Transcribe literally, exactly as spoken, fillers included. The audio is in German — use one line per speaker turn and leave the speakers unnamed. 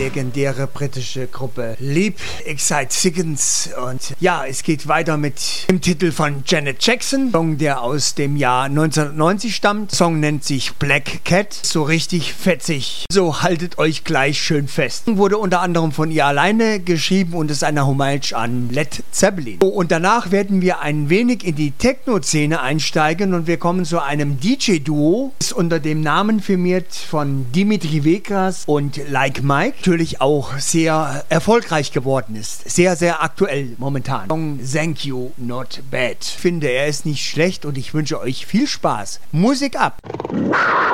legendäre britische Gruppe Leap, Excite Sickens. Und ja, es geht weiter mit dem Titel von Janet Jackson, Song, der aus dem Jahr neunzehnhundertneunzig stammt. Song nennt sich Black Cat, so richtig fetzig. So, haltet euch gleich schön fest. Wurde unter anderem von ihr alleine geschrieben und ist eine Hommage an Led Zeppelin. So, und danach werden wir ein wenig in die Techno-Szene einsteigen und wir kommen zu einem D J-Duo, das unter dem Namen firmiert von Dimitri Vegas und Like Mike, natürlich auch sehr erfolgreich geworden ist. Sehr, sehr aktuell momentan. Song Thank You Not Bad. Ich finde, er ist nicht schlecht und ich wünsche euch viel Spaß. Musik ab!